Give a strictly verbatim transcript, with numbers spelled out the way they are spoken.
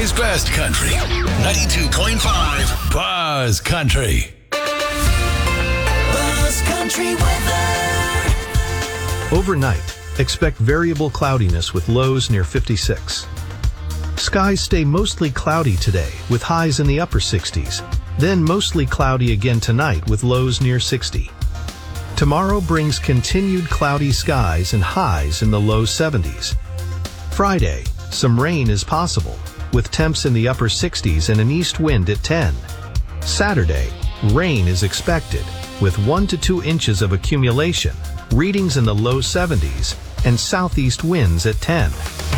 Today's best country. ninety-two point five Buzz Country. Buzz Country weather. Overnight, expect variable cloudiness with lows near fifty-six. Skies stay mostly cloudy today with highs in the upper sixties, then mostly cloudy again tonight with lows near sixty. Tomorrow brings continued cloudy skies and highs in the low seventies. Friday, some rain is possible, with temps in the upper sixties and an east wind at ten. Saturday, rain is expected, with one to two inches of accumulation, readings in the low seventies, and southeast winds at ten.